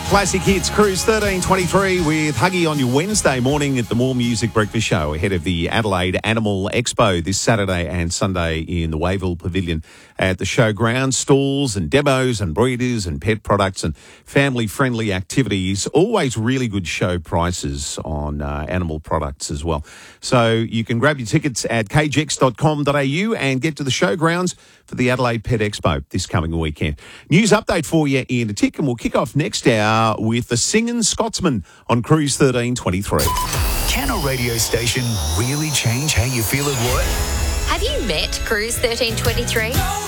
Classic Hits, Cruise 1323 with Huggy on your Wednesday morning at the More Music Breakfast Show ahead of the Adelaide Animal Expo this Saturday and Sunday in the Wayville Pavilion at the showground. Stalls and demos and breeders and pet products and family-friendly activities. Always really good show prices on animal products as well. So you can grab your tickets at kgex.com.au and get to the showgrounds for the Adelaide Pet Expo this coming weekend. News update for you in a tick, and we'll kick off next hour with the Singing Scotsman on Cruise 1323. Can a radio station really change how you feel at work? Have you met Cruise 1323?